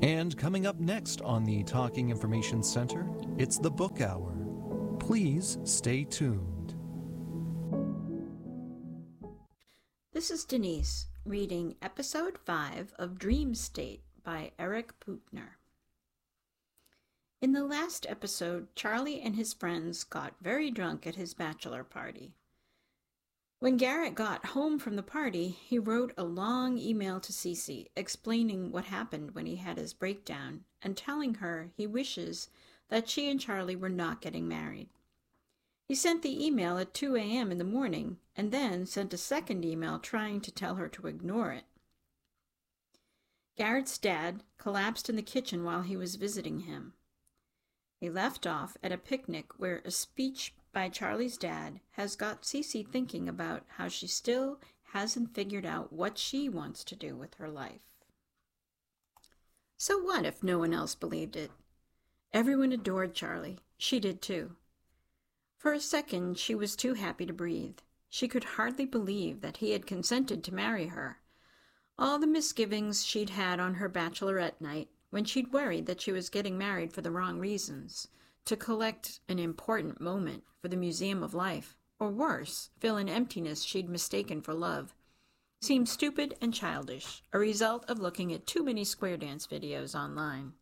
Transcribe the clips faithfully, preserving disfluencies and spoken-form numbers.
And coming up next on the Talking Information Center, it's the Book Hour. Please stay tuned. This is Denise reading Episode five of Dream State by Eric Putner. In the last episode, Charlie and his friends got very drunk at his bachelor party. When Garrett got home from the party, he wrote a long email to Cece explaining what happened when he had his breakdown and telling her he wishes that she and Charlie were not getting married. He sent the email at two a.m. in the morning and then sent a second email trying to tell her to ignore it. Garrett's dad collapsed in the kitchen while he was visiting him. They left off at a picnic where a speech by Charlie's dad has got Cece thinking about how she still hasn't figured out what she wants to do with her life. So what if no one else believed it? Everyone adored Charlie. She did too. For a second, she was too happy to breathe. She could hardly believe that he had consented to marry her. All the misgivings she'd had on her bachelorette night, when she'd worried that she was getting married for the wrong reasons, to collect an important moment for the Museum of Life, or worse, fill an emptiness she'd mistaken for love, seemed stupid and childish, a result of looking at too many square dance videos online.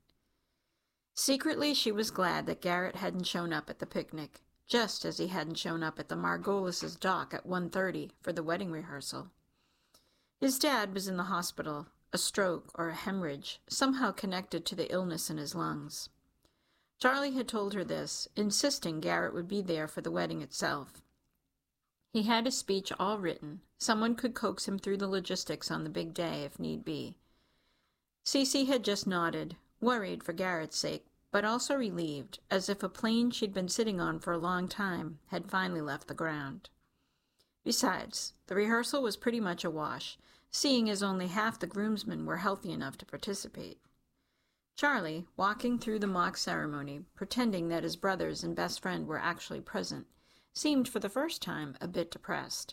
Secretly, she was glad that Garrett hadn't shown up at the picnic, just as he hadn't shown up at the Margolis' dock at one thirty for the wedding rehearsal. His dad was in the hospital, a stroke or a hemorrhage, somehow connected to the illness in his lungs. Charlie had told her this, insisting Garrett would be there for the wedding itself. He had his speech all written. Someone could coax him through the logistics on the big day if need be. Cece had just nodded, worried for Garrett's sake, but also relieved, as if a plane she'd been sitting on for a long time had finally left the ground. Besides, the rehearsal was pretty much a wash, seeing as only half the groomsmen were healthy enough to participate. Charlie, walking through the mock ceremony, pretending that his brothers and best friend were actually present, seemed for the first time a bit depressed.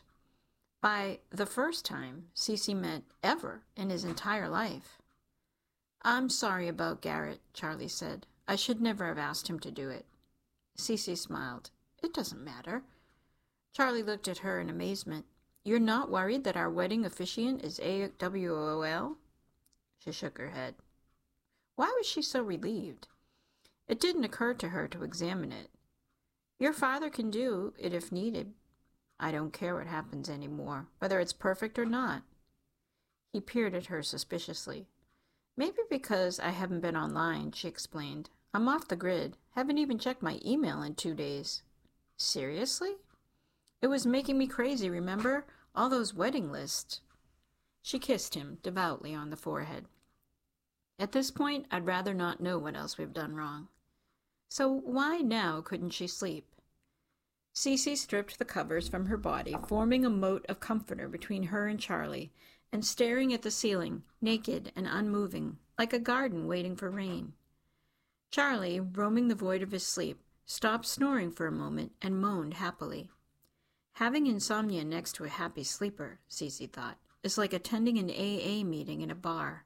By the first time, Cece meant ever in his entire life. "I'm sorry about Garrett," Charlie said. "I should never have asked him to do it." Cece smiled. "It doesn't matter." Charlie looked at her in amazement. "You're not worried that our wedding officiant is A W O L? She shook her head. Why was she so relieved? It didn't occur to her to examine it. "Your father can do it if needed. I don't care what happens anymore, whether it's perfect or not." He peered at her suspiciously. "Maybe because I haven't been online," she explained. "I'm off the grid. Haven't even checked my email in two days. "Seriously? It was making me crazy, remember? All those wedding lists." She kissed him devoutly on the forehead. "At this point, I'd rather not know what else we've done wrong." So why now couldn't she sleep? Cece stripped the covers from her body, forming a moat of comforter between her and Charlie, and staring at the ceiling, naked and unmoving, like a garden waiting for rain. Charlie, roaming the void of his sleep, stopped snoring for a moment and moaned happily. Having insomnia next to a happy sleeper, Cece thought, is like attending an A A meeting in a bar.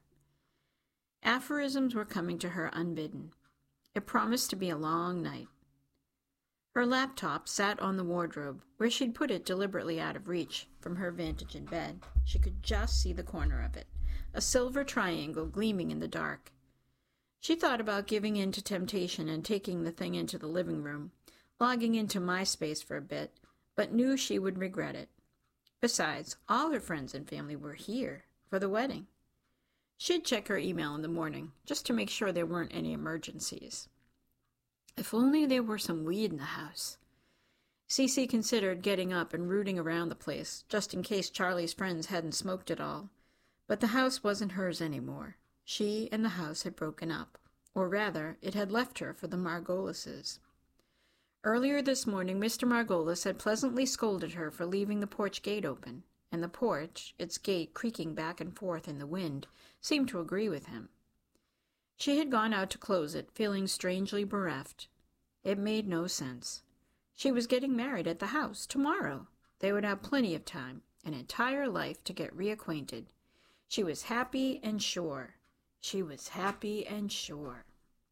Aphorisms were coming to her unbidden. It promised to be a long night. Her laptop sat on the wardrobe, where she'd put it deliberately out of reach from her vantage in bed. She could just see the corner of it, a silver triangle gleaming in the dark. She thought about giving in to temptation and taking the thing into the living room, logging into MySpace for a bit, but knew she would regret it. Besides, all her friends and family were here for the wedding. She'd check her email in the morning, just to make sure there weren't any emergencies. If only there were some weed in the house. Cece considered getting up and rooting around the place, just in case Charlie's friends hadn't smoked it all. But the house wasn't hers anymore. She and the house had broken up, or rather, it had left her for the Margolises. Earlier this morning, Mister Margolis had pleasantly scolded her for leaving the porch gate open, and the porch, its gate creaking back and forth in the wind, seemed to agree with him. She had gone out to close it, feeling strangely bereft. It made no sense. She was getting married at the house tomorrow. They would have plenty of time, an entire life to get reacquainted. She was happy and sure. She was happy and sure.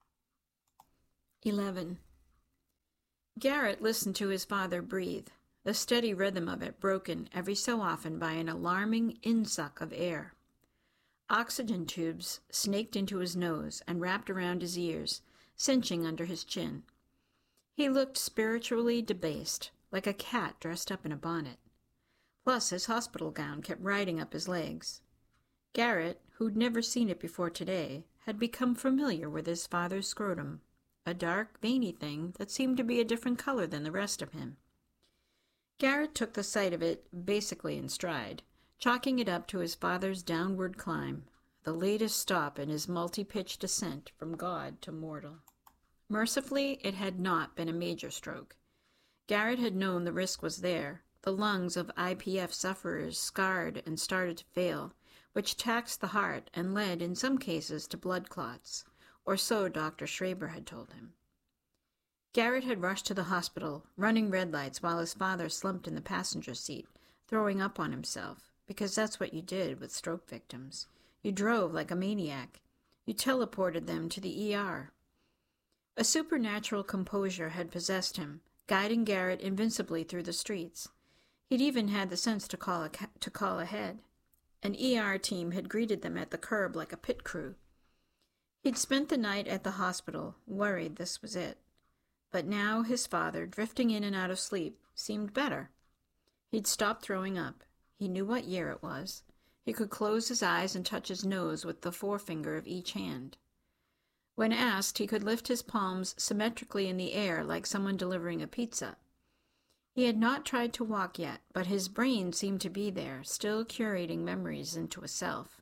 eleven. Garrett listened to his father breathe, the steady rhythm of it broken every so often by an alarming insuck of air. Oxygen tubes snaked into his nose and wrapped around his ears, cinching under his chin. He looked spiritually debased, like a cat dressed up in a bonnet. Plus, his hospital gown kept riding up his legs. Garrett, who'd never seen it before today, had become familiar with his father's scrotum, a dark, veiny thing that seemed to be a different color than the rest of him. Garrett took the sight of it basically in stride, chalking it up to his father's downward climb, the latest stop in his multi-pitched descent from God to mortal. Mercifully, it had not been a major stroke. Garrett had known the risk was there. The lungs of I P F sufferers scarred and started to fail, which taxed the heart and led, in some cases, to blood clots, or so Doctor Schraber had told him. Garrett had rushed to the hospital, running red lights while his father slumped in the passenger seat, throwing up on himself, because that's what you did with stroke victims. You drove like a maniac. You teleported them to the E R. A supernatural composure had possessed him, guiding Garrett invincibly through the streets. He'd even had the sense to call a, to call ahead. An E R team had greeted them at the curb like a pit crew. He'd spent the night at the hospital, worried this was it. But now his father, drifting in and out of sleep, seemed better. He'd stopped throwing up. He knew what year it was. He could close his eyes and touch his nose with the forefinger of each hand. When asked, he could lift his palms symmetrically in the air like someone delivering a pizza. He had not tried to walk yet, but his brain seemed to be there, still curating memories into a self.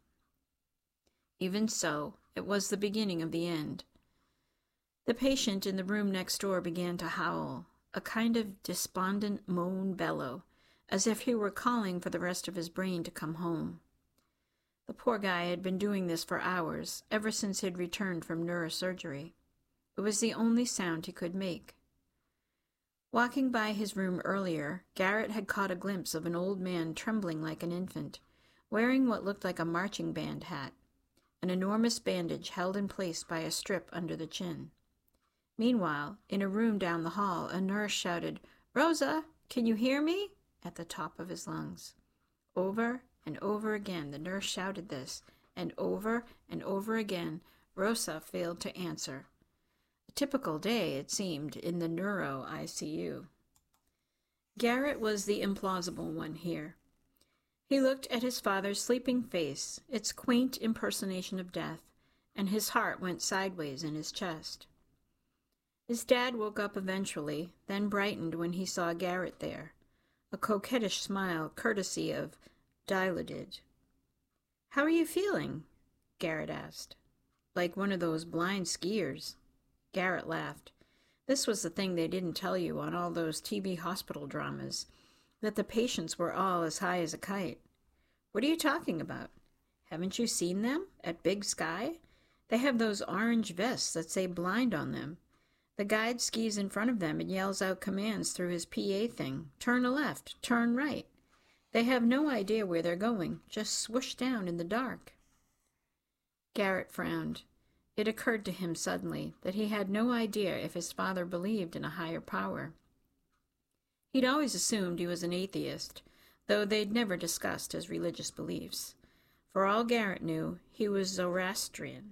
Even so, it was the beginning of the end. The patient in the room next door began to howl, a kind of despondent moan-bellow, as if he were calling for the rest of his brain to come home. The poor guy had been doing this for hours, ever since he'd returned from neurosurgery. It was the only sound he could make. Walking by his room earlier, Garrett had caught a glimpse of an old man trembling like an infant, wearing what looked like a marching band hat, an enormous bandage held in place by a strip under the chin. Meanwhile, in a room down the hall, a nurse shouted, "Rosa, can you hear me?" at the top of his lungs. Over and over again the nurse shouted this, and over and over again Rosa failed to answer. A typical day, it seemed, in the neuro I C U. Garrett was the implausible one here. He looked at his father's sleeping face, its quaint impersonation of death, and his heart went sideways in his chest. His dad woke up eventually, then brightened when he saw Garrett there, a coquettish smile courtesy of Dilaudid. "How are you feeling?" Garrett asked. "Like one of those blind skiers." Garrett laughed. This was the thing they didn't tell you on all those T V hospital dramas, that the patients were all as high as a kite. "What are you talking about? Haven't you seen them at Big Sky? They have those orange vests that say blind on them. The guide skis in front of them and yells out commands through his P A thing. Turn left, turn right. They have no idea where they're going, just swoosh down in the dark." Garrett frowned. It occurred to him suddenly that he had no idea if his father believed in a higher power. He'd always assumed he was an atheist, though they'd never discussed his religious beliefs. For all Garrett knew, he was Zoroastrian.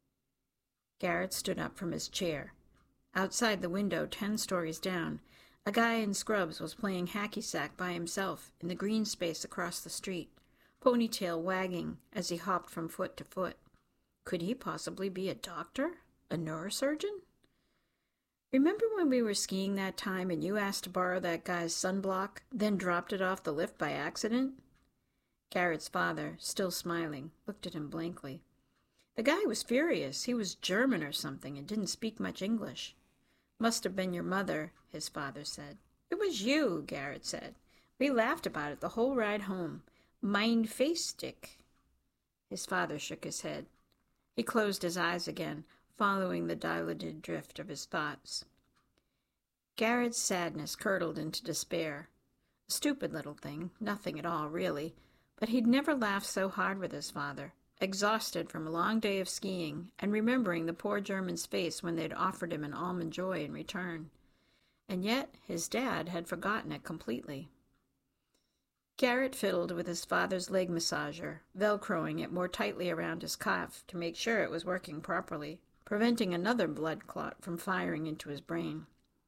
Garrett stood up from his chair. Outside the window, ten stories down, a guy in scrubs was playing hacky sack by himself in the green space across the street, ponytail wagging as he hopped from foot to foot. Could he possibly be a doctor? A neurosurgeon? "Remember when we were skiing that time and you asked to borrow that guy's sunblock, then dropped it off the lift by accident?" Garrett's father, still smiling, looked at him blankly. "The guy was furious. He was German or something and didn't speak much English." "Must have been your mother," his father said. "It was you," Garrett said. "We laughed about it the whole ride home. Mein Face-Stick." His father shook his head. He closed his eyes again, following the dilated drift of his thoughts. Garrett's sadness curdled into despair. A stupid little thing, nothing at all, really, but he'd never laughed so hard with his father, exhausted from a long day of skiing and remembering the poor German's face when they'd offered him an almond joy in return. And yet his dad had forgotten it completely. Garrett fiddled with his father's leg massager, velcroing it more tightly around his calf to make sure it was working properly, preventing another blood clot from firing into his brain.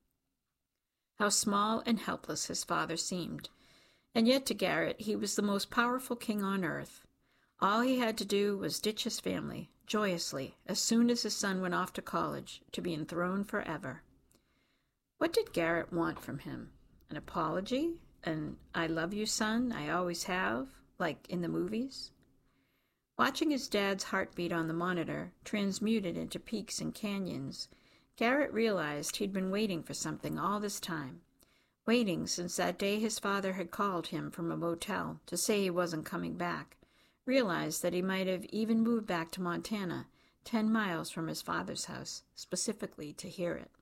How small and helpless his father seemed, and yet to Garrett he was the most powerful king on earth. All he had to do was ditch his family, joyously, as soon as his son went off to college, to be enthroned forever. What did Garrett want from him? An apology? An "I love you, son, I always have," like in the movies? Watching his dad's heartbeat on the monitor, transmuted into peaks and canyons, Garrett realized he'd been waiting for something all this time, waiting since that day his father had called him from a motel to say he wasn't coming back, realized that he might have even moved back to Montana, ten miles from his father's house, specifically to hear it.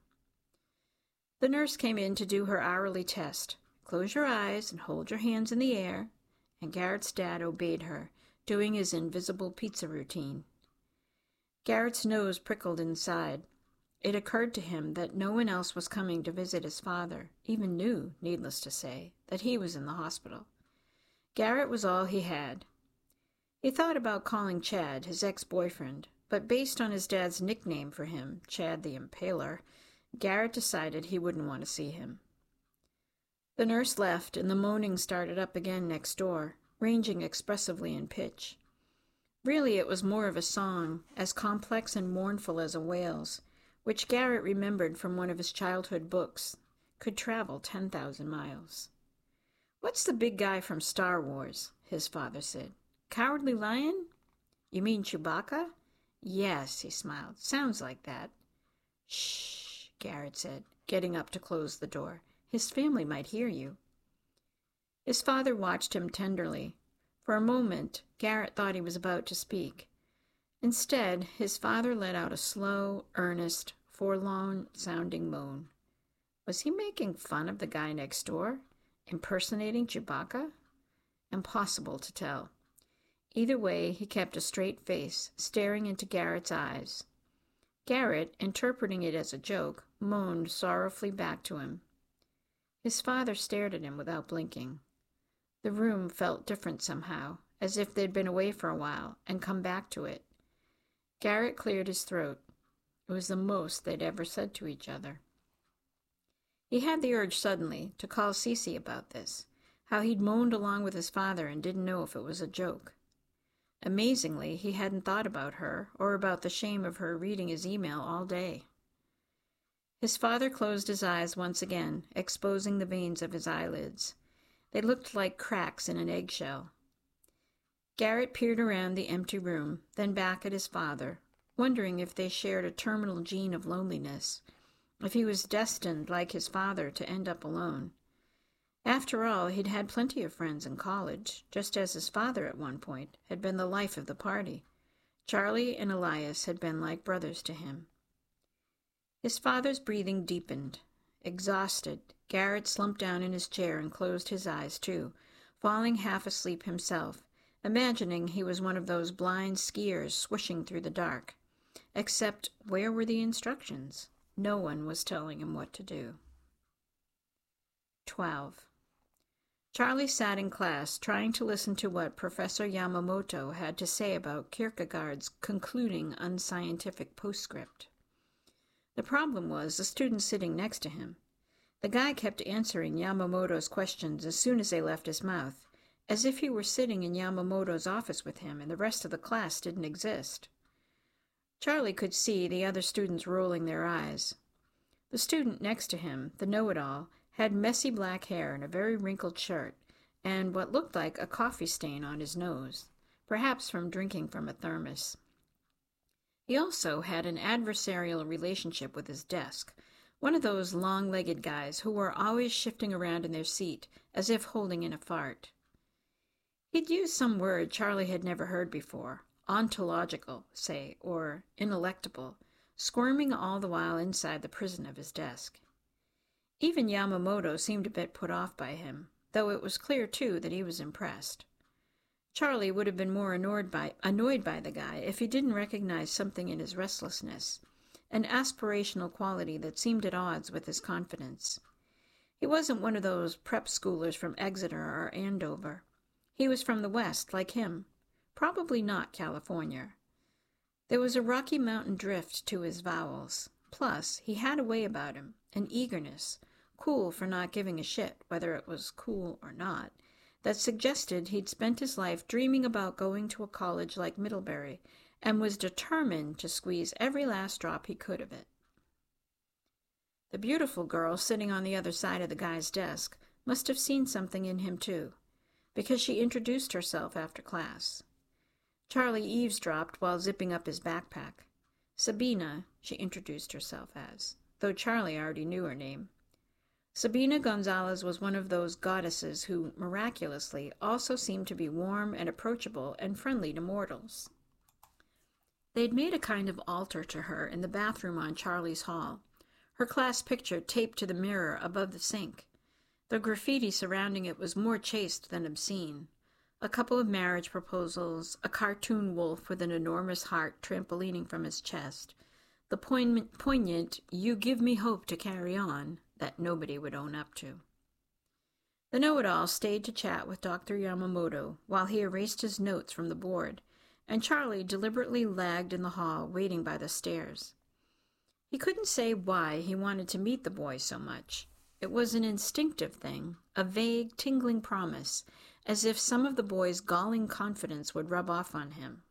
The nurse came in to do her hourly test. Close your eyes and hold your hands in the air, and Garrett's dad obeyed her, doing his invisible pizza routine. Garrett's nose prickled inside. It occurred to him that no one else was coming to visit his father, even knew, needless to say, that he was in the hospital. Garrett was all he had. He thought about calling Chad, his ex-boyfriend, but based on his dad's nickname for him, Chad the Impaler, Garrett decided he wouldn't want to see him. The nurse left, and the moaning started up again next door, ranging expressively in pitch. Really, it was more of a song, as complex and mournful as a wail's, which Garrett remembered from one of his childhood books, could travel ten thousand miles. "What's the big guy from Star Wars?" his father said. "Cowardly Lion? You mean Chewbacca?" "Yes," he smiled. "Sounds like that." "Shh," Garrett said, getting up to close the door. "His family might hear you." His father watched him tenderly. For a moment, Garrett thought he was about to speak. Instead, his father let out a slow, earnest, forlorn-sounding moan. Was he making fun of the guy next door? Impersonating Chewbacca? Impossible to tell. Either way, he kept a straight face, staring into Garrett's eyes. Garrett, interpreting it as a joke, moaned sorrowfully back to him. His father stared at him without blinking. The room felt different somehow, as if they'd been away for a while and come back to it. Garrett cleared his throat. It was the most they'd ever said to each other. He had the urge suddenly to call Cece about this, how he'd moaned along with his father and didn't know if it was a joke. Amazingly, he hadn't thought about her or about the shame of her reading his email all day. His father closed his eyes once again, exposing the veins of his eyelids. They looked like cracks in an eggshell. Garrett peered around the empty room, then back at his father, wondering if they shared a terminal gene of loneliness, if he was destined, like his father, to end up alone. After all, he'd had plenty of friends in college, just as his father at one point had been the life of the party. Charlie and Elias had been like brothers to him. His father's breathing deepened. Exhausted, Garrett slumped down in his chair and closed his eyes, too, falling half asleep himself, imagining he was one of those blind skiers swishing through the dark. Except, where were the instructions? No one was telling him what to do. Twelve. Charlie sat in class, trying to listen to what Professor Yamamoto had to say about Kierkegaard's concluding unscientific postscript. The problem was the student sitting next to him. The guy kept answering Yamamoto's questions as soon as they left his mouth, as if he were sitting in Yamamoto's office with him and the rest of the class didn't exist. Charlie could see the other students rolling their eyes. The student next to him, the know-it-all, had messy black hair and a very wrinkled shirt, and what looked like a coffee stain on his nose, perhaps from drinking from a thermos. He also had an adversarial relationship with his desk, one of those long-legged guys who were always shifting around in their seat, as if holding in a fart. He'd used some word Charlie had never heard before, ontological, say, or ineluctable, squirming all the while inside the prison of his desk. Even Yamamoto seemed a bit put off by him, though it was clear, too, that he was impressed. Charlie would have been more annoyed by, annoyed by the guy if he didn't recognize something in his restlessness, an aspirational quality that seemed at odds with his confidence. He wasn't one of those prep schoolers from Exeter or Andover. He was from the West, like him. Probably not California. There was a Rocky Mountain drift to his vowels. Plus, he had a way about him, an eagerness, cool for not giving a shit whether it was cool or not, that suggested he'd spent his life dreaming about going to a college like Middlebury and was determined to squeeze every last drop he could of it. The beautiful girl sitting on the other side of the guy's desk must have seen something in him too, because she introduced herself after class. Charlie eavesdropped while zipping up his backpack. Sabina, she introduced herself as, though Charlie already knew her name. Sabina Gonzalez was one of those goddesses who, miraculously, also seemed to be warm and approachable and friendly to mortals. They'd made a kind of altar to her in the bathroom on Charlie's hall, her class picture taped to the mirror above the sink. The graffiti surrounding it was more chaste than obscene. A couple of marriage proposals, a cartoon wolf with an enormous heart trampolining from his chest, the poignant, poignant "you give me hope to carry on" that nobody would own up to. The know-it-all stayed to chat with Doctor Yamamoto while he erased his notes from the board, and Charlie deliberately lagged in the hall, waiting by the stairs. He couldn't say why he wanted to meet the boy so much. It was an instinctive thing, a vague, tingling promise, as if some of the boy's galling confidence would rub off on him.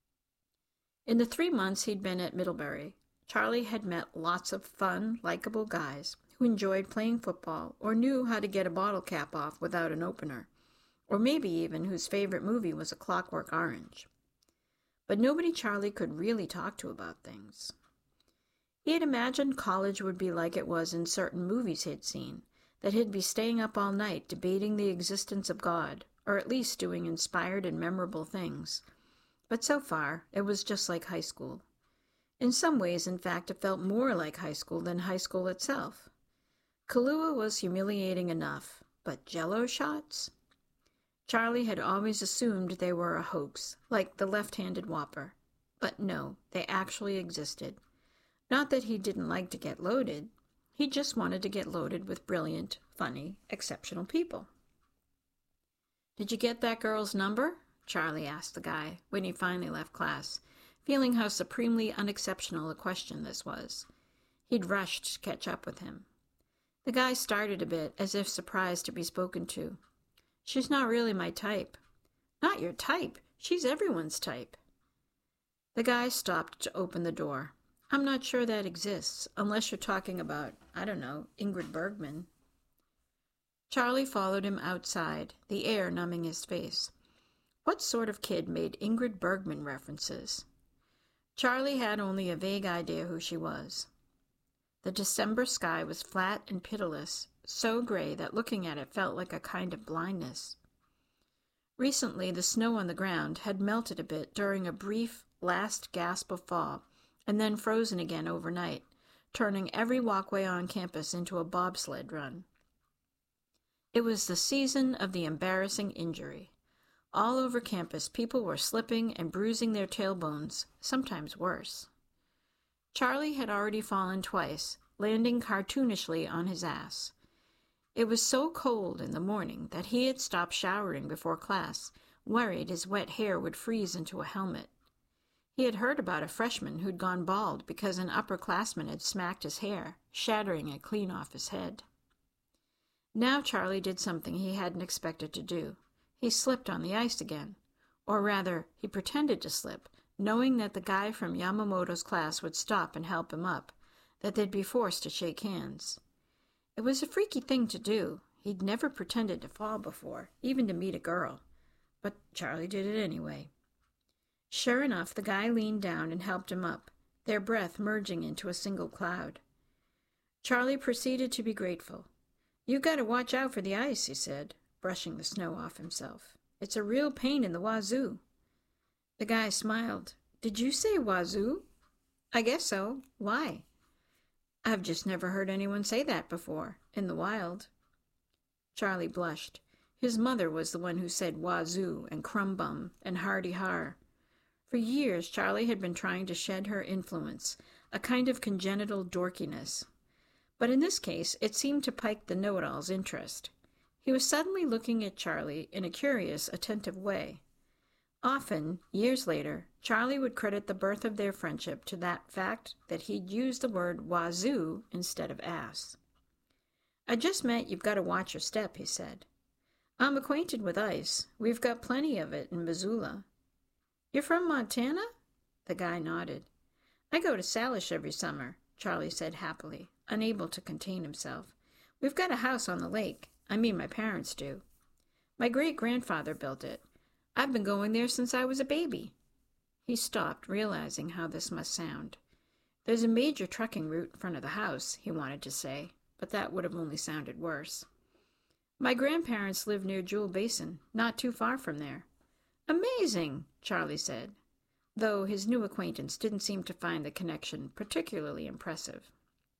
In the three months he'd been at Middlebury, Charlie had met lots of fun, likable guys who enjoyed playing football or knew how to get a bottle cap off without an opener, or maybe even whose favorite movie was A Clockwork Orange. But nobody Charlie could really talk to about things. He had imagined college would be like it was in certain movies he'd seen, that he'd be staying up all night debating the existence of God, or at least doing inspired and memorable things. But so far, it was just like high school. In some ways, in fact, it felt more like high school than high school itself. Kahlua was humiliating enough, but Jell-O shots? Charlie had always assumed they were a hoax, like the left-handed Whopper. But no, they actually existed. Not that he didn't like to get loaded. He just wanted to get loaded with brilliant, funny, exceptional people. "Did you get that girl's number?" Charlie asked the guy when he finally left class, feeling how supremely unexceptional a question this was. He'd rushed to catch up with him. The guy started a bit, as if surprised to be spoken to. "She's not really my type." "Not your type? She's everyone's type." The guy stopped to open the door. "I'm not sure that exists, unless you're talking about, I don't know, Ingrid Bergman." Charlie followed him outside, the air numbing his face. What sort of kid made Ingrid Bergman references? Charlie had only a vague idea who she was. The December sky was flat and pitiless, so gray that looking at it felt like a kind of blindness. Recently, the snow on the ground had melted a bit during a brief last gasp of fall, and then frozen again overnight, turning every walkway on campus into a bobsled run. It was the season of the embarrassing injury. All over campus, people were slipping and bruising their tailbones, sometimes worse. Charlie had already fallen twice, landing cartoonishly on his ass. It was so cold in the morning that he had stopped showering before class, worried his wet hair would freeze into a helmet. He had heard about a freshman who'd gone bald because an upperclassman had smacked his hair, shattering it clean off his head. Now Charlie did something he hadn't expected to do. He slipped on the ice again. Or rather, he pretended to slip, knowing that the guy from Yamamoto's class would stop and help him up, that they'd be forced to shake hands. It was a freaky thing to do. He'd never pretended to fall before, even to meet a girl. But Charlie did it anyway. Sure enough, the guy leaned down and helped him up, their breath merging into a single cloud. Charlie proceeded to be grateful. "You gotta watch out for the ice," he said, brushing the snow off himself. "It's a real pain in the wazoo." The guy smiled. "Did you say wazoo?" "I guess so. Why?" "I've just never heard anyone say that before, in the wild." Charlie blushed. His mother was the one who said wazoo and crumbum and hardy har. For years, Charlie had been trying to shed her influence, a kind of congenital dorkiness. But in this case, it seemed to pique the know-it-all's interest. He was suddenly looking at Charlie in a curious, attentive way. Often, years later, Charlie would credit the birth of their friendship to that fact that he'd used the word wazoo instead of ass. "I just meant you've got to watch your step," he said. "I'm acquainted with ice. We've got plenty of it in Missoula." "You're from Montana?" The guy nodded. "I go to Salish every summer," Charlie said happily, unable to contain himself. "We've got a house on the lake. I mean, my parents do. My great-grandfather built it. I've been going there since I was a baby." He stopped, realizing how this must sound. "There's a major trucking route in front of the house," he wanted to say, but that would have only sounded worse. "My grandparents lived near Jewel Basin, not too far from there." "Amazing," Charlie said, though his new acquaintance didn't seem to find the connection particularly impressive.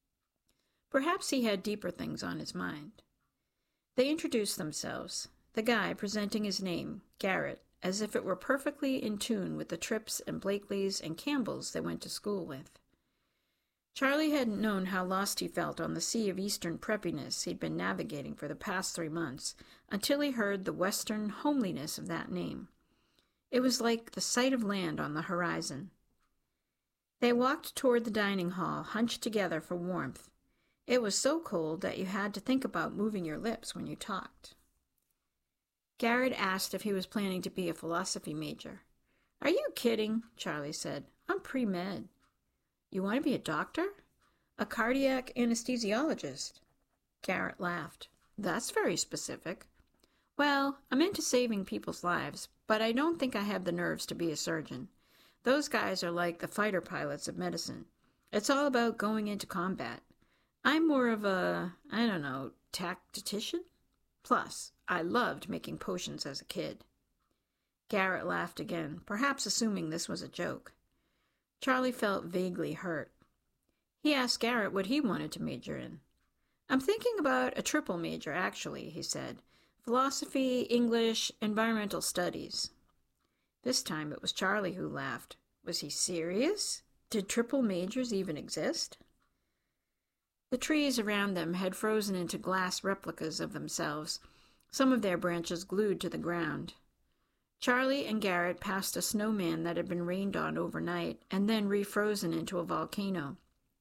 Perhaps he had deeper things on his mind. They introduced themselves, the guy presenting his name, Garrett, as if it were perfectly in tune with the Tripps and Blakeleys and Campbells they went to school with. Charlie hadn't known how lost he felt on the sea of Eastern preppiness he'd been navigating for the past three months until he heard the Western homeliness of that name. It was like the sight of land on the horizon. They walked toward the dining hall, hunched together for warmth. It was so cold that you had to think about moving your lips when you talked. Garrett asked if he was planning to be a philosophy major. "Are you kidding?" Charlie said. "I'm pre-med." "You want to be a doctor?" "A cardiac anesthesiologist." Garrett laughed. "That's very specific." "Well, I'm into saving people's lives, but I don't think I have the nerves to be a surgeon. Those guys are like the fighter pilots of medicine. It's all about going into combat. I'm more of a, I don't know, tactician? Plus, I loved making potions as a kid." Garrett laughed again, perhaps assuming this was a joke. Charlie felt vaguely hurt. He asked Garrett what he wanted to major in. "I'm thinking about a triple major, actually," he said. "Philosophy, English, environmental studies." This time it was Charlie who laughed. Was he serious? Did triple majors even exist? The trees around them had frozen into glass replicas of themselves, some of their branches glued to the ground. Charlie and Garrett passed a snowman that had been rained on overnight and then refrozen into a volcano.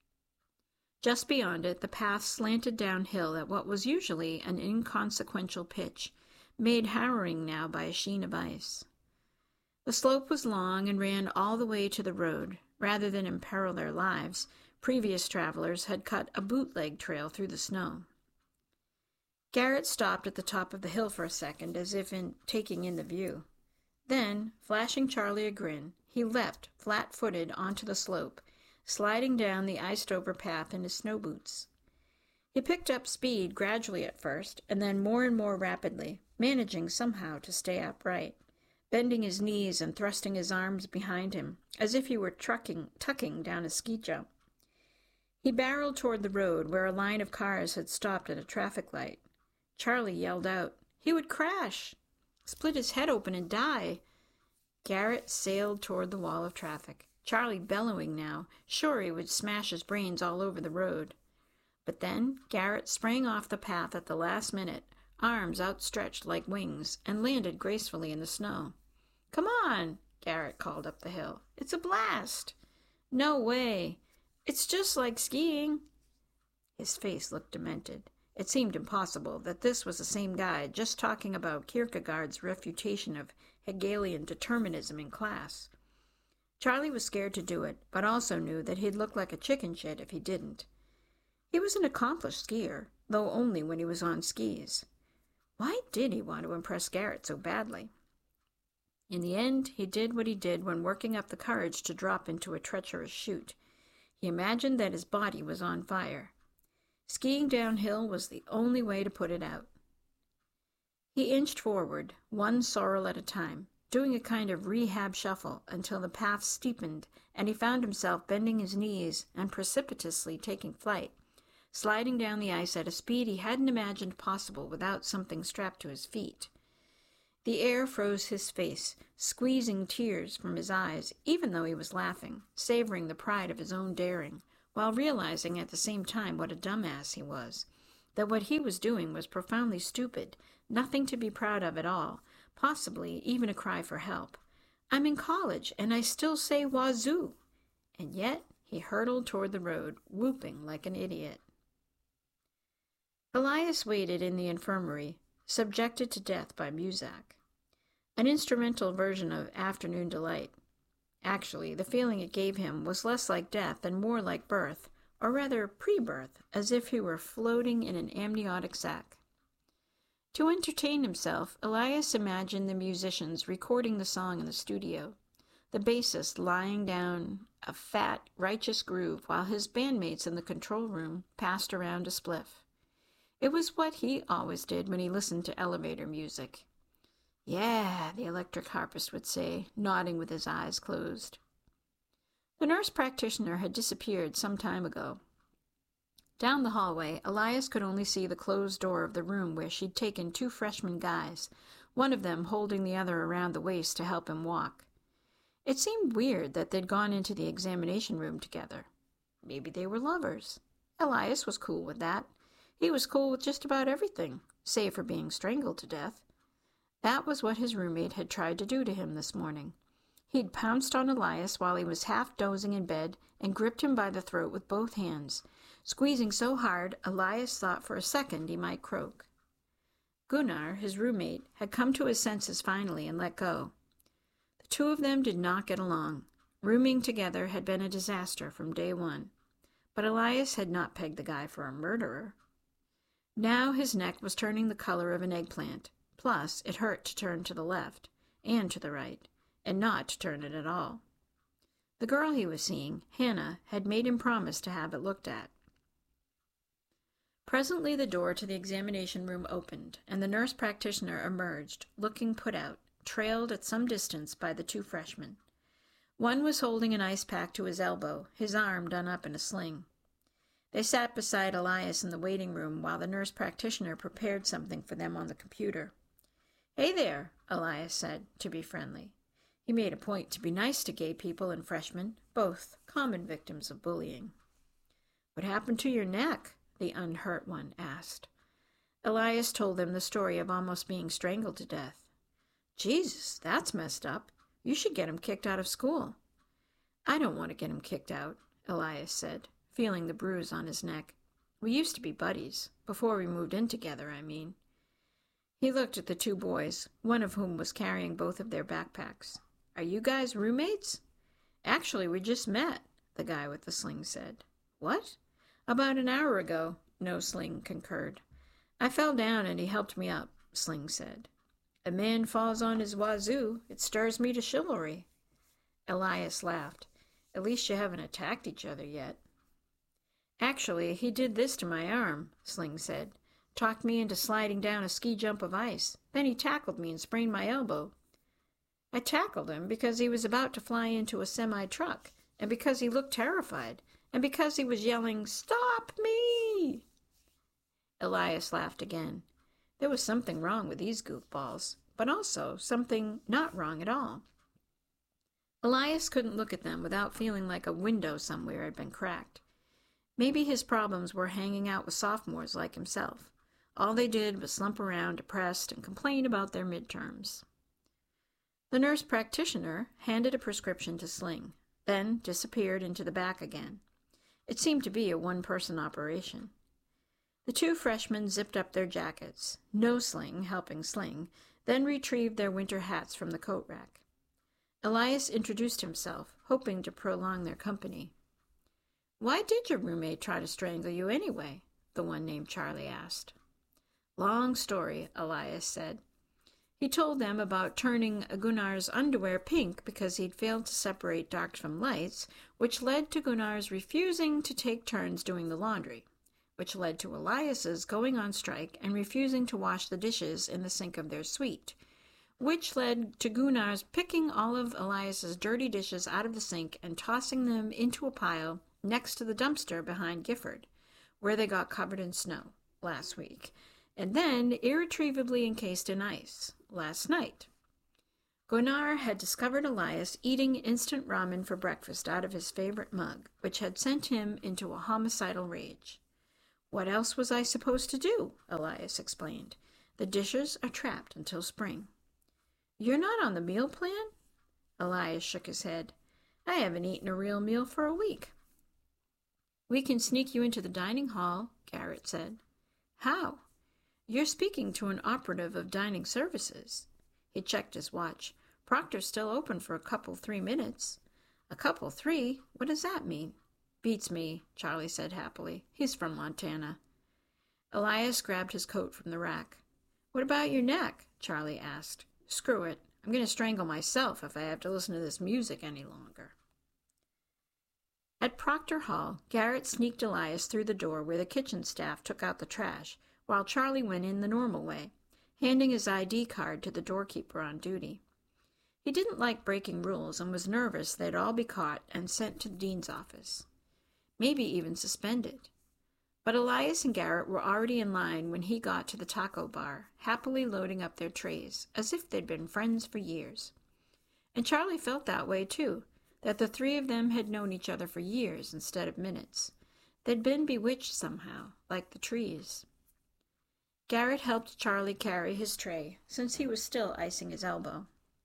Just beyond it, the path slanted downhill at what was usually an inconsequential pitch, made harrowing now by a sheen of ice. The slope was long and ran all the way to the road. Rather than imperil their lives, previous travelers had cut a bootleg trail through the snow. Garrett stopped at the top of the hill for a second, as if in taking in the view. Then, flashing Charlie a grin, he leapt, flat-footed, onto the slope, sliding down the iced-over path in his snow boots. He picked up speed gradually at first, and then more and more rapidly, managing somehow to stay upright, bending his knees and thrusting his arms behind him, as if he were trucking, tucking down a ski jump. He barreled toward the road, where a line of cars had stopped at a traffic light. Charlie yelled out. He would crash, split his head open and die. Garrett sailed toward the wall of traffic, Charlie bellowing now, sure he would smash his brains all over the road. But then Garrett sprang off the path at the last minute, arms outstretched like wings, and landed gracefully in the snow. "Come on," Garrett called up the hill. "It's a blast." "No way. It's just like skiing." His face looked demented. It seemed impossible that this was the same guy just talking about Kierkegaard's refutation of Hegelian determinism in class. Charlie was scared to do it, but also knew that he'd look like a chicken shit if he didn't. He was an accomplished skier, though only when he was on skis. Why did he want to impress Garrett so badly? In the end, he did what he did when working up the courage to drop into a treacherous chute. He imagined that his body was on fire. Skiing downhill was the only way to put it out. He inched forward, one sorrel at a time, doing a kind of rehab shuffle until the path steepened and he found himself bending his knees and precipitously taking flight, sliding down the ice at a speed he hadn't imagined possible without something strapped to his feet. The air froze his face, squeezing tears from his eyes, even though he was laughing, savoring the pride of his own daring, while realizing at the same time what a dumbass he was, that what he was doing was profoundly stupid, nothing to be proud of at all, possibly even a cry for help. I'm in college, and I still say wazoo. And yet he hurtled toward the road, whooping like an idiot. Elias waited in the infirmary, subjected to death by Muzak, an instrumental version of Afternoon Delight. Actually, the feeling it gave him was less like death and more like birth, or rather pre-birth, as if he were floating in an amniotic sac. To entertain himself, Elias imagined the musicians recording the song in the studio, the bassist lying down a fat, righteous groove while his bandmates in the control room passed around a spliff. It was what he always did when he listened to elevator music. Yeah, the electric harpist would say, nodding with his eyes closed. The nurse practitioner had disappeared some time ago. Down the hallway, Elias could only see the closed door of the room where she'd taken two freshman guys, one of them holding the other around the waist to help him walk. It seemed weird that they'd gone into the examination room together. Maybe they were lovers. Elias was cool with that. He was cool with just about everything, save for being strangled to death. That was what his roommate had tried to do to him this morning. He'd pounced on Elias while he was half dozing in bed and gripped him by the throat with both hands, squeezing so hard Elias thought for a second he might croak. Gunnar, his roommate, had come to his senses finally and let go. The two of them did not get along. Rooming together had been a disaster from day one, but Elias had not pegged the guy for a murderer. Now his neck was turning the color of an eggplant, plus it hurt to turn to the left and to the right, and not to turn it at all. The girl he was seeing, Hannah, had made him promise to have it looked at. Presently the door to the examination room opened, and the nurse practitioner emerged, looking put out, trailed at some distance by the two freshmen. One was holding an ice pack to his elbow, his arm done up in a sling. They sat beside Elias in the waiting room while the nurse practitioner prepared something for them on the computer. "Hey there," Elias said, to be friendly. He made a point to be nice to gay people and freshmen, both common victims of bullying. "What happened to your neck?" the unhurt one asked. Elias told them the story of almost being strangled to death. "Jesus, that's messed up. You should get him kicked out of school." "I don't want to get him kicked out," Elias said, feeling the bruise on his neck. "We used to be buddies, before we moved in together, I mean." He looked at the two boys, one of whom was carrying both of their backpacks. "Are you guys roommates?" "Actually, we just met," the guy with the sling said. "What?" "About an hour ago," No Sling concurred. "I fell down and he helped me up," Sling said. "A man falls on his wazoo. It stirs me to chivalry." Elias laughed. "At least you haven't attacked each other yet." "Actually, he did this to my arm," Sling said. "Talked me into sliding down a ski jump of ice. Then he tackled me and sprained my elbow." "I tackled him because he was about to fly into a semi-truck, and because he looked terrified, and because he was yelling, 'Stop me!'" Elias laughed again. There was something wrong with these goofballs, but also something not wrong at all. Elias couldn't look at them without feeling like a window somewhere had been cracked. Maybe his problems were hanging out with sophomores like himself. All they did was slump around depressed and complain about their midterms. The nurse practitioner handed a prescription to Sling, then disappeared into the back again. It seemed to be a one-person operation. The two freshmen zipped up their jackets, No Sling helping Sling, then retrieved their winter hats from the coat rack. Elias introduced himself, hoping to prolong their company. "Why did your roommate try to strangle you anyway?" the one named Charlie asked. "Long story," Elias said. He told them about turning Gunnar's underwear pink because he'd failed to separate darks from lights, which led to Gunnar's refusing to take turns doing the laundry, which led to Elias's going on strike and refusing to wash the dishes in the sink of their suite, which led to Gunnar's picking all of Elias's dirty dishes out of the sink and tossing them into a pile next to the dumpster behind Gifford, where they got covered in snow last week, and then irretrievably encased in ice last night. Gunnar had discovered Elias eating instant ramen for breakfast out of his favorite mug, which had sent him into a homicidal rage. "What else was I supposed to do?" Elias explained. "The dishes are trapped until spring." "You're not on the meal plan?" Elias shook his head. "I haven't eaten a real meal for a week." "We can sneak you into the dining hall," Garrett said. "How?" "You're speaking to an operative of dining services." He checked his watch. "Proctor's still open for a couple three minutes." "A couple three? What does that mean?" "Beats me," Charlie said happily. "He's from Montana." Elias grabbed his coat from the rack. "What about your neck?" Charlie asked. "Screw it. I'm going to strangle myself if I have to listen to this music any longer." At Proctor Hall, Garrett sneaked Elias through the door where the kitchen staff took out the trash, while Charlie went in the normal way, handing his I D card to the doorkeeper on duty. He didn't like breaking rules and was nervous they'd all be caught and sent to the dean's office, maybe even suspended. But Elias and Garrett were already in line when he got to the taco bar, happily loading up their trays, as if they'd been friends for years. And Charlie felt that way, too, that the three of them had known each other for years instead of minutes. They'd been bewitched somehow, like the trees. Garrett helped Charlie carry his tray, since he was still icing his elbow.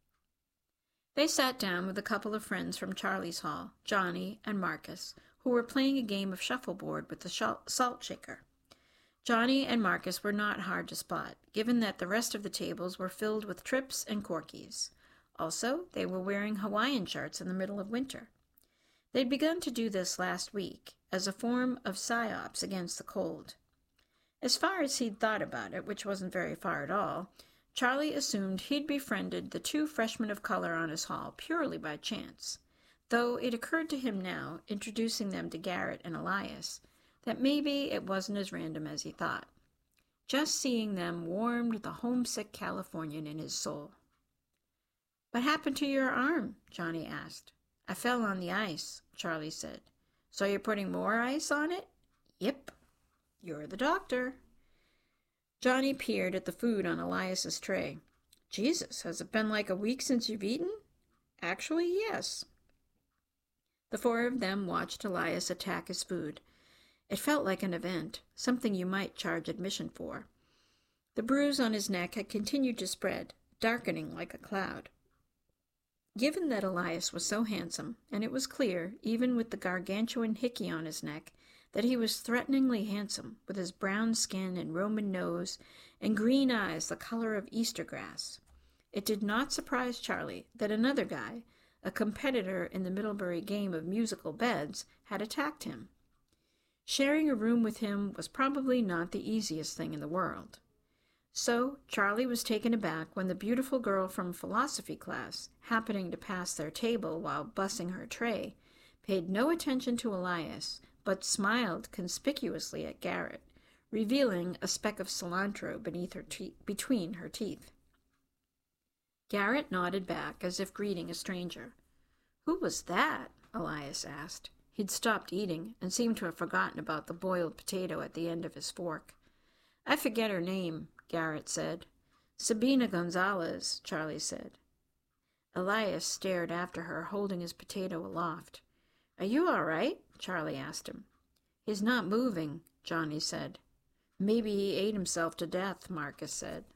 They sat down with a couple of friends from Charlie's Hall, Johnny and Marcus, who were playing a game of shuffleboard with the salt shaker. Johnny and Marcus were not hard to spot, given that the rest of the tables were filled with trips and corkies. Also, they were wearing Hawaiian shirts in the middle of winter. They'd begun to do this last week, as a form of psyops against the cold. As far as he'd thought about it, which wasn't very far at all, Charlie assumed he'd befriended the two freshmen of color on his hall purely by chance, though it occurred to him now, introducing them to Garrett and Elias, that maybe it wasn't as random as he thought. Just seeing them warmed the homesick Californian in his soul. "What happened to your arm?" Johnny asked. "I fell on the ice," Charlie said. "So you're putting more ice on it?" "Yep." "You're the doctor." Johnny peered at the food on Elias's tray. "Jesus, has it been like a week since you've eaten?" "Actually, yes." The four of them watched Elias attack his food. It felt like an event, something you might charge admission for. The bruise on his neck had continued to spread, darkening like a cloud. Given that Elias was so handsome, and it was clear, even with the gargantuan hickey on his neck, that he was threateningly handsome, with his brown skin and Roman nose and green eyes the color of Easter grass, it did not surprise Charlie that another guy, a competitor in the Middlebury game of musical beds, had attacked him. Sharing a room with him was probably not the easiest thing in the world. So Charlie was taken aback when the beautiful girl from philosophy class, happening to pass their table while bussing her tray, paid no attention to Elias, but smiled conspicuously at Garrett, revealing a speck of cilantro beneath her te- between her teeth. Garrett nodded back as if greeting a stranger. "Who was that?" Elias asked. He'd stopped eating and seemed to have forgotten about the boiled potato at the end of his fork. "I forget her name," Garrett said. "Sabina Gonzalez," Charlie said. Elias stared after her, holding his potato aloft. "Are you all right?" Charlie asked him. "He's not moving," Johnny said. "Maybe he ate himself to death," Marcus said.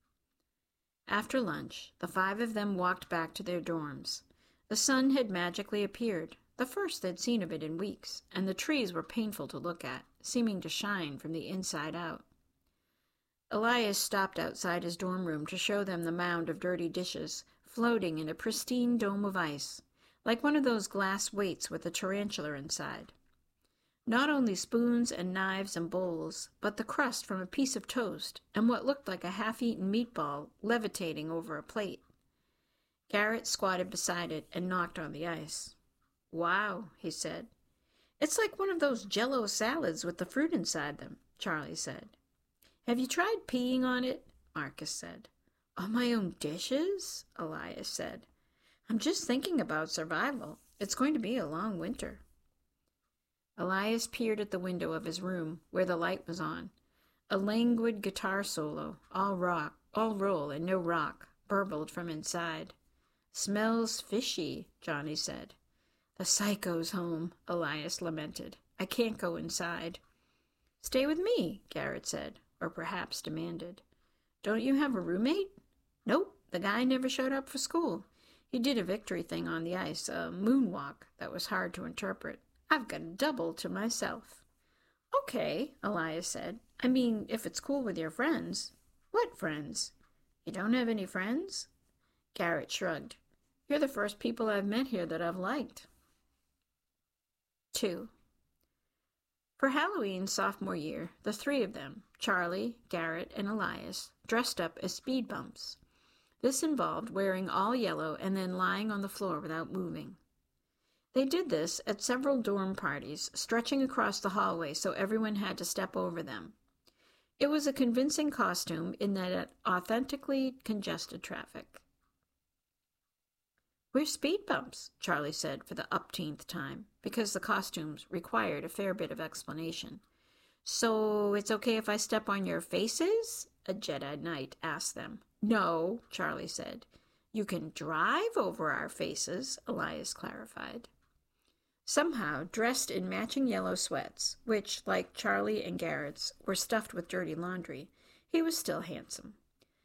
After lunch, the five of them walked back to their dorms. The sun had magically appeared, the first they'd seen of it in weeks, and the trees were painful to look at, seeming to shine from the inside out. Elias stopped outside his dorm room to show them the mound of dirty dishes, floating in a pristine dome of ice, like one of those glass weights with a tarantula inside. Not only spoons and knives and bowls, but the crust from a piece of toast and what looked like a half-eaten meatball levitating over a plate. Garrett squatted beside it and knocked on the ice. "Wow," he said. "It's like one of those Jell-O salads with the fruit inside them," Charlie said. "Have you tried peeing on it?" Marcus said. "On my own dishes?" Elias said. "I'm just thinking about survival. It's going to be a long winter." Elias peered at the window of his room, where the light was on. A languid guitar solo, all rock, all roll and no rock, burbled from inside. "Smells fishy," Johnny said. "The psycho's home," Elias lamented. "I can't go inside." "Stay with me," Garrett said, or perhaps demanded. "Don't you have a roommate?" "Nope, the guy never showed up for school. He did a victory thing on the ice, a moonwalk that was hard to interpret. I've got a double to myself." "Okay," Elias said. "I mean, if it's cool with your friends." "What friends? You don't have any friends?" Garrett shrugged. "You're the first people I've met here that I've liked." Two. For Halloween sophomore year, the three of them, Charlie, Garrett, and Elias, dressed up as speed bumps. This involved wearing all yellow and then lying on the floor without moving. They did this at several dorm parties, stretching across the hallway so everyone had to step over them. It was a convincing costume in that it authentically congested traffic. "We're speed bumps," Charlie said for the upteenth time, because the costumes required a fair bit of explanation. "So it's okay if I step on your faces?" a Jedi Knight asked them. "No," Charlie said. "You can drive over our faces," Elias clarified. Somehow, dressed in matching yellow sweats, which, like Charlie and Garrett's, were stuffed with dirty laundry, he was still handsome.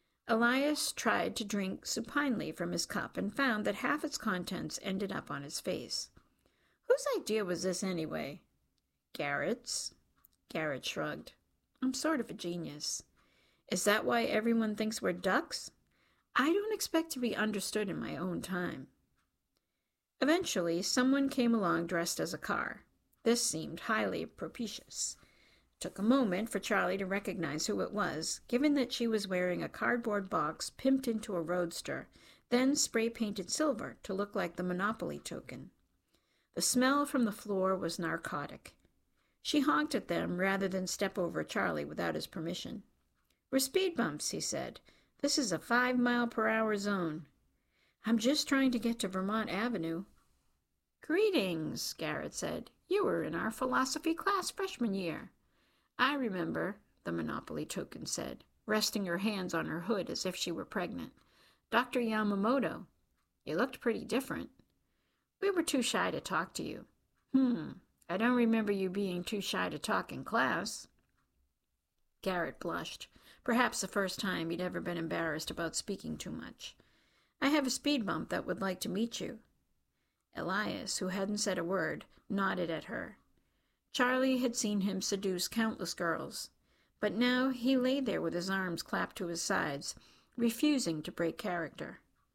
Elias tried to drink supinely from his cup and found that half its contents ended up on his face. "Whose idea was this, anyway?" "Garrett's." Garrett shrugged. "I'm sort of a genius." "Is that why everyone thinks we're ducks?" "I don't expect to be understood in my own time." Eventually, someone came along dressed as a car. This seemed highly propitious. It took a moment for Charlie to recognize who it was, given that she was wearing a cardboard box pimped into a roadster, then spray-painted silver to look like the Monopoly token. The smell from the floor was narcotic. She honked at them rather than step over Charlie without his permission. "We're speed bumps," he said. "This is a five-mile-per-hour zone." "I'm just trying to get to Vermont Avenue." "Greetings," Garrett said. "You were in our philosophy class freshman year." "I remember," the Monopoly token said, resting her hands on her hood as if she were pregnant. "Doctor Yamamoto. You looked pretty different." "We were too shy to talk to you." Hmm, I don't remember you being too shy to talk in class." Garrett blushed, perhaps the first time he'd ever been embarrassed about speaking too much. "I have a speed bump that would like to meet you." Elias, who hadn't said a word, nodded at her. Charlie had seen him seduce countless girls, but now he lay there with his arms clapped to his sides, refusing to break character.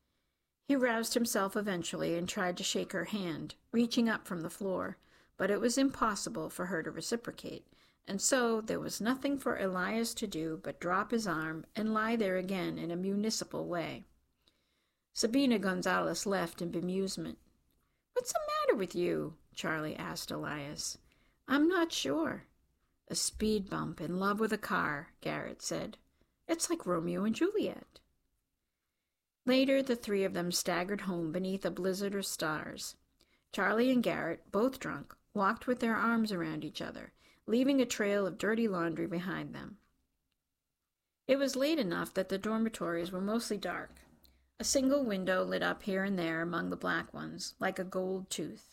He roused himself eventually and tried to shake her hand, reaching up from the floor, but it was impossible for her to reciprocate, and so there was nothing for Elias to do but drop his arm and lie there again in a municipal way. Sabina Gonzalez left in bemusement. "What's the matter with you?" Charlie asked Elias. "I'm not sure." "A speed bump in love with a car," Garrett said. "It's like Romeo and Juliet." Later, the three of them staggered home beneath a blizzard of stars. Charlie and Garrett, both drunk, walked with their arms around each other, leaving a trail of dirty laundry behind them. It was late enough that the dormitories were mostly dark. A single window lit up here and there among the black ones, like a gold tooth.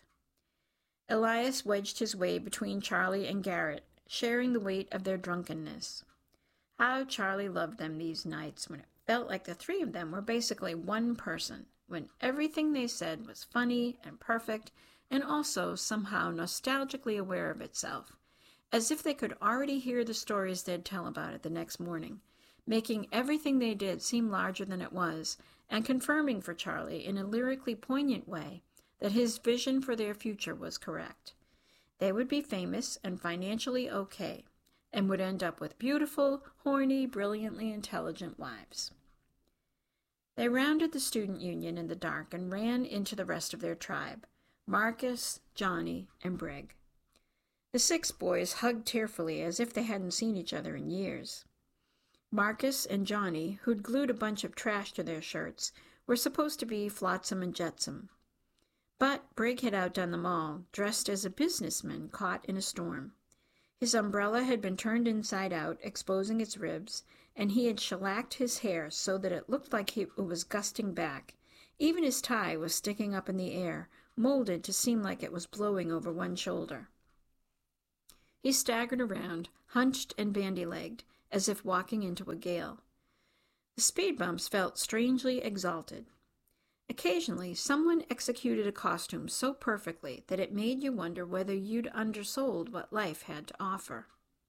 Elias wedged his way between Charlie and Garrett, sharing the weight of their drunkenness. How Charlie loved them these nights when it felt like the three of them were basically one person, when everything they said was funny and perfect and also somehow nostalgically aware of itself, as if they could already hear the stories they'd tell about it the next morning, making everything they did seem larger than it was, and confirming for Charlie in a lyrically poignant way that his vision for their future was correct. They would be famous and financially okay, and would end up with beautiful, horny, brilliantly intelligent wives. They rounded the student union in the dark and ran into the rest of their tribe, Marcus, Johnny, and Brig. The six boys hugged tearfully as if they hadn't seen each other in years. Marcus and Johnny, who'd glued a bunch of trash to their shirts, were supposed to be Flotsam and Jetsam. But Brig had outdone them all, dressed as a businessman caught in a storm. His umbrella had been turned inside out, exposing its ribs, and he had shellacked his hair so that it looked like it was gusting back. Even his tie was sticking up in the air, molded to seem like it was blowing over one shoulder. He staggered around, hunched and bandy-legged, as if walking into a gale. The speed bumps felt strangely exalted. Occasionally, someone executed a costume so perfectly that it made you wonder whether you'd undersold what life had to offer.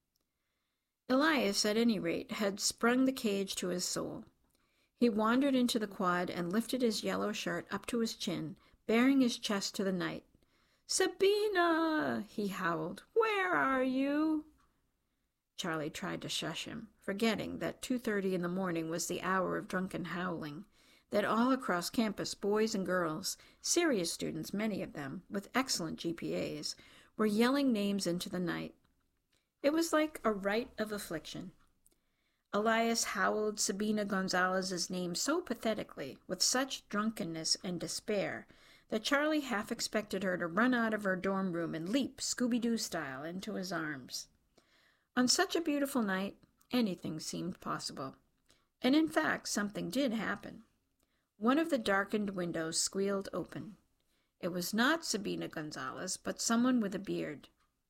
Elias, at any rate, had sprung the cage to his soul. He wandered into the quad and lifted his yellow shirt up to his chin, baring his chest to the night. "Sabina!" he howled. "Where are you?" Charlie tried to shush him, forgetting that two thirty in the morning was the hour of drunken howling, that all across campus boys and girls, serious students many of them, with excellent G P As, were yelling names into the night. It was like a rite of affliction. Elias howled Sabina Gonzalez's name so pathetically, with such drunkenness and despair, that Charlie half expected her to run out of her dorm room and leap, Scooby-Doo style, into his arms. On such a beautiful night, anything seemed possible. And in fact, something did happen. One of the darkened windows squealed open. It was not Sabina Gonzalez, but someone with a beard.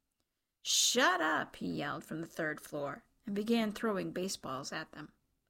"Shut up!" he yelled from the third floor, and began throwing baseballs at them.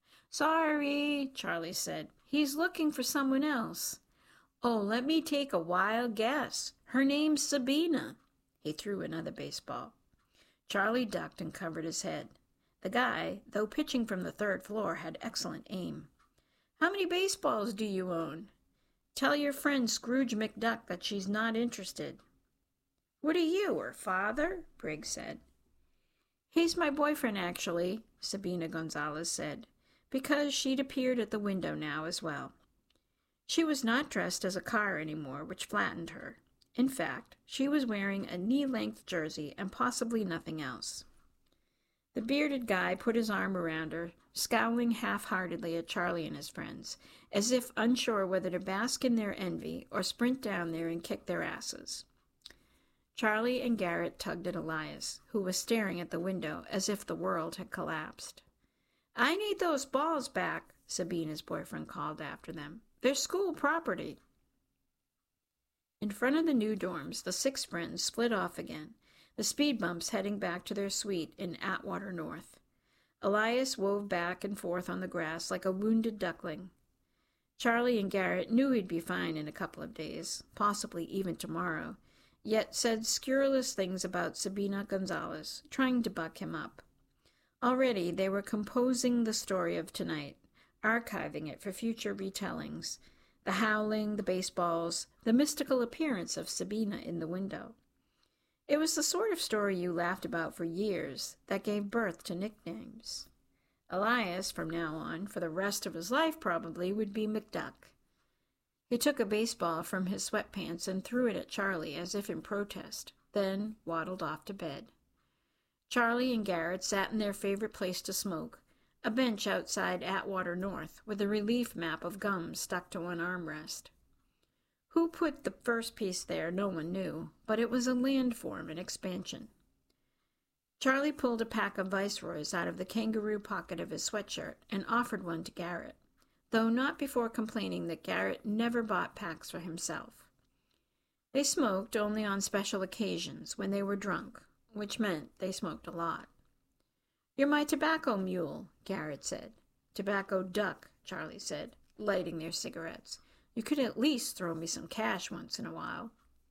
"Sorry," Charlie said. "He's looking for someone else." "Oh, let me take a wild guess. Her name's Sabina." He threw another baseball. Charlie ducked and covered his head. The guy, though pitching from the third floor, had excellent aim. "How many baseballs do you own? Tell your friend Scrooge McDuck that she's not interested." "What are you, her father?" Briggs said. "He's my boyfriend, actually," Sabina Gonzalez said, because she'd appeared at the window now as well. She was not dressed as a car anymore, which flattened her. In fact, she was wearing a knee-length jersey and possibly nothing else. The bearded guy put his arm around her, scowling half-heartedly at Charlie and his friends, as if unsure whether to bask in their envy or sprint down there and kick their asses. Charlie and Garrett tugged at Elias, who was staring at the window as if the world had collapsed. "I need those balls back," Sabina's boyfriend called after them. "They're school property." In front of the new dorms, the six friends split off again, the speed bumps heading back to their suite in Atwater North. Elias wove back and forth on the grass like a wounded duckling. Charlie and Garrett knew he'd be fine in a couple of days, possibly even tomorrow, yet said scurrilous things about Sabina Gonzalez, trying to buck him up. Already they were composing the story of tonight, archiving it for future retellings, the howling, the baseballs, the mystical appearance of Sabina in the window. It was the sort of story you laughed about for years that gave birth to nicknames. Elias, from now on, for the rest of his life probably, would be McDuck. He took a baseball from his sweatpants and threw it at Charlie as if in protest, then waddled off to bed. Charlie and Garrett sat in their favorite place to smoke, a bench outside Atwater North with a relief map of gum stuck to one armrest. Who put the first piece there, no one knew, but it was a landform in expansion. Charlie pulled a pack of Viceroys out of the kangaroo pocket of his sweatshirt and offered one to Garrett, though not before complaining that Garrett never bought packs for himself. They smoked only on special occasions when they were drunk, which meant they smoked a lot. "You're my tobacco mule," Garrett said. "Tobacco duck," Charlie said, lighting their cigarettes. "You could at least throw me some cash once in a while."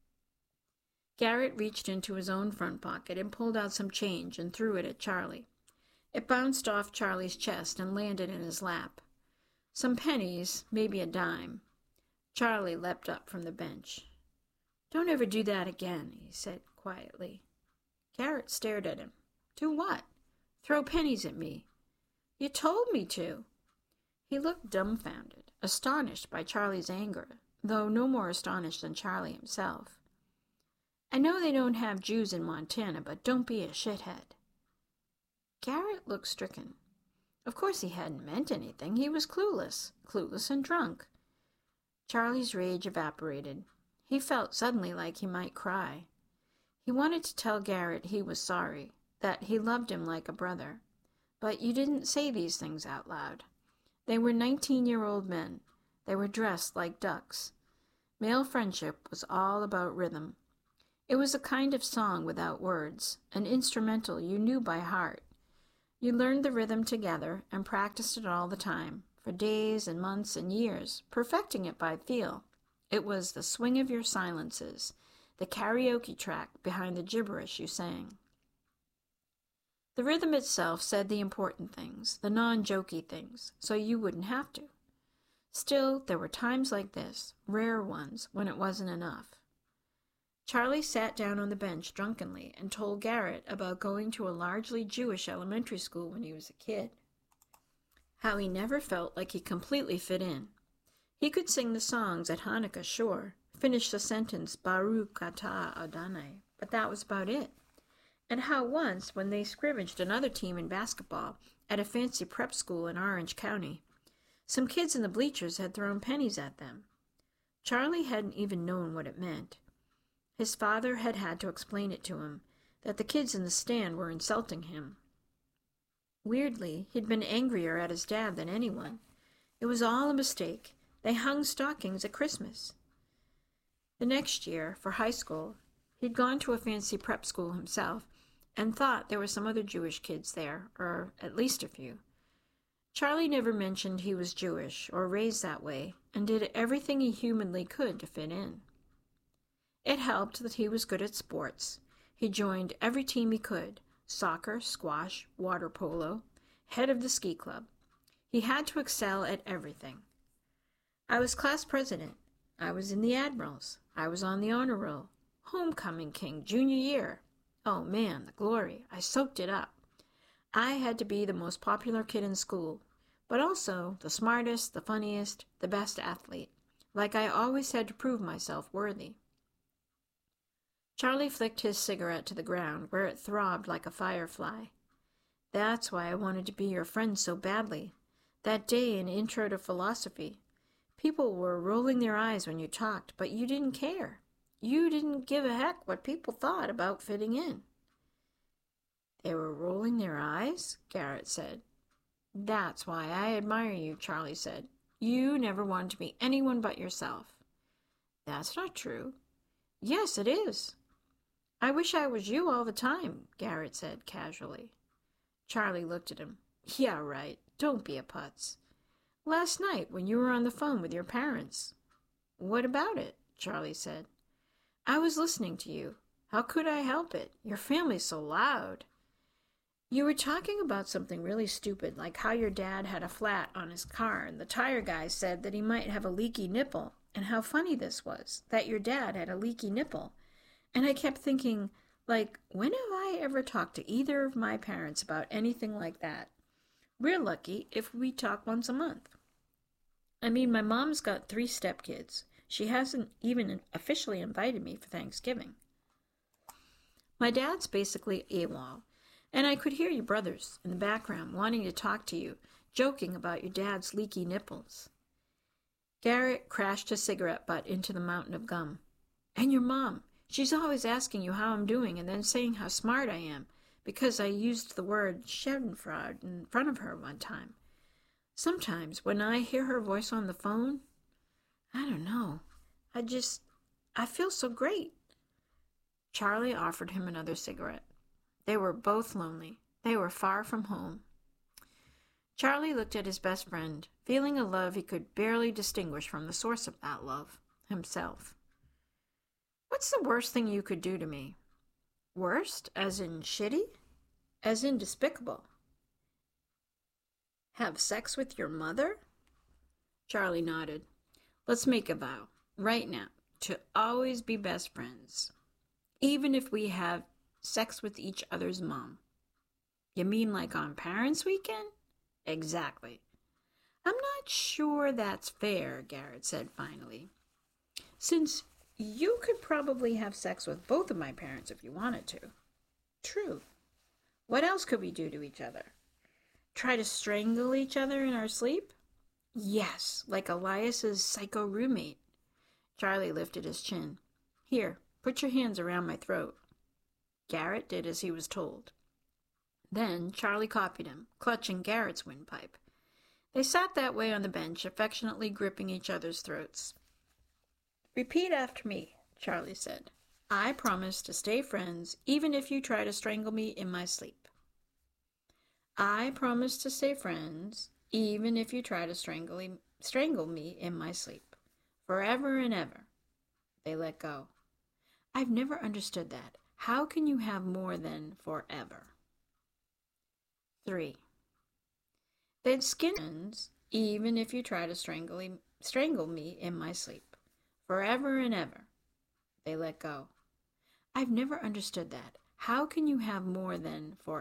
Garrett reached into his own front pocket and pulled out some change and threw it at Charlie. It bounced off Charlie's chest and landed in his lap. Some pennies, maybe a dime. Charlie leapt up from the bench. "Don't ever do that again," he said quietly. Garrett stared at him. "Do what?" "Throw pennies at me." "You told me to." He looked dumbfounded, astonished by Charlie's anger, though no more astonished than Charlie himself. "I know they don't have Jews in Montana, but don't be a shithead." Garrett looked stricken. Of course he hadn't meant anything. He was clueless, clueless and drunk. Charlie's rage evaporated. He felt suddenly like he might cry. He wanted to tell Garrett he was sorry, that he loved him like a brother. But you didn't say these things out loud. They were nineteen-year-old men. They were dressed like ducks. Male friendship was all about rhythm. It was a kind of song without words, an instrumental you knew by heart. You learned the rhythm together and practiced it all the time, for days and months and years, perfecting it by feel. It was the swing of your silences, the karaoke track behind the gibberish you sang. The rhythm itself said the important things, the non-jokey things, so you wouldn't have to. Still, there were times like this, rare ones, when it wasn't enough. Charlie sat down on the bench drunkenly and told Garrett about going to a largely Jewish elementary school when he was a kid. How he never felt like he completely fit in. He could sing the songs at Hanukkah, sure, finish the sentence Baruch Atah Adonai, but that was about it. And how once, when they scrimmaged another team in basketball at a fancy prep school in Orange County, some kids in the bleachers had thrown pennies at them. Charlie hadn't even known what it meant. His father had had to explain it to him, that the kids in the stand were insulting him. Weirdly, he'd been angrier at his dad than anyone. It was all a mistake. They hung stockings at Christmas. The next year, for high school, he'd gone to a fancy prep school himself and thought there were some other Jewish kids there, or at least a few. Charlie never mentioned he was Jewish or raised that way, and did everything he humanly could to fit in. It helped that he was good at sports. He joined every team he could, soccer, squash, water polo, head of the ski club. He had to excel at everything. I was class president. I was in the Admirals. I was on the honor roll. Homecoming king, junior year. Oh man, the glory. I soaked it up. I had to be the most popular kid in school, but also the smartest, the funniest, the best athlete. Like I always had to prove myself worthy. Charlie flicked his cigarette to the ground, where it throbbed like a firefly. That's why I wanted to be your friend so badly. That day in Intro to Philosophy, people were rolling their eyes when you talked, but you didn't care. You didn't give a heck what people thought about fitting in. They were rolling their eyes? Garrett said. That's why I admire you, Charlie said. You never wanted to be anyone but yourself. That's not true. Yes, it is. I wish I was you all the time, Garrett said casually. Charlie looked at him. Yeah, right. Don't be a putz. Last night when you were on the phone with your parents. What about it? Charlie said. I was listening to you. How could I help it? Your family's so loud. You were talking about something really stupid, like how your dad had a flat on his car, and the tire guy said that he might have a leaky nipple, and how funny this was, that your dad had a leaky nipple. And I kept thinking, like, when have I ever talked to either of my parents about anything like that? We're lucky if we talk once a month. I mean, my mom's got three stepkids. She hasn't even officially invited me for Thanksgiving. My dad's basically AWOL, and I could hear your brothers in the background wanting to talk to you, joking about your dad's leaky nipples. Garrett crashed his cigarette butt into the mountain of gum. And your mom, she's always asking you how I'm doing and then saying how smart I am, because I used the word Schadenfreude in front of her one time. Sometimes when I hear her voice on the phone, I don't know, I just, I feel so great. Charlie offered him another cigarette. They were both lonely. They were far from home. Charlie looked at his best friend, feeling a love he could barely distinguish from the source of that love, himself. What's the worst thing you could do to me? Worst, as in shitty? As in despicable? Have sex with your mother? Charlie nodded. Let's make a vow, right now, to always be best friends, even if we have sex with each other's mom. You mean like on Parents' Weekend? Exactly. I'm not sure that's fair, Garrett said finally. Since you could probably have sex with both of my parents if you wanted to. True. What else could we do to each other? Try to strangle each other in our sleep? Yes, like Elias's psycho roommate. Charlie lifted his chin. Here, put your hands around my throat. Garrett did as he was told. Then Charlie copied him, clutching Garrett's windpipe. They sat that way on the bench, affectionately gripping each other's throats. Repeat after me, Charlie said. I promise to stay friends even if you try to strangle me in my sleep. I promise to stay friends even if you try to strangle, strangle me in my sleep. Forever and ever. They let go. I've never understood that. How can you have more than forever? Three. They'd skin friends even if you try to strangle, strangle me in my sleep. Forever and ever. They let go. I've never understood that. How can you have more than forever?